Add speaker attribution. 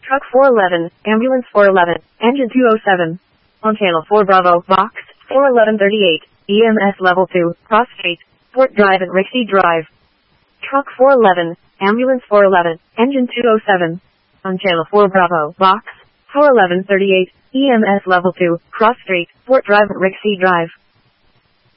Speaker 1: Truck 411, Ambulance 411, Engine 207. On Channel 4 Bravo, Box 41138, EMS Level 2, Cross Street, Fort Drive and Rixey Drive. Truck 411, Ambulance 411, Engine 207. On Channel 4 Bravo, Box 41138, EMS Level 2, Cross Street, Fort Drive and Rixey Drive.